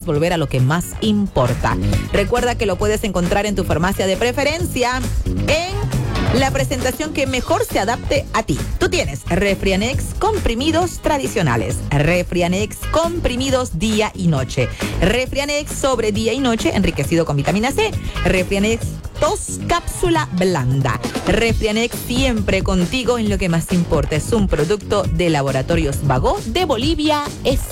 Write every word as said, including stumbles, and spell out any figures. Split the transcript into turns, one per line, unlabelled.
volver a lo que más importa. Recuerda que lo puedes encontrar en tu farmacia de preferencia en la presentación que mejor se adapte a ti. Tú tienes Refrianex comprimidos tradicionales, Refrianex comprimidos día y noche, Refrianex sobre día y noche enriquecido con vitamina C, Refrianex tos cápsula blanda. Refrianex siempre contigo en lo que más importa. Es un producto de Laboratorios Bagó de Bolivia. Es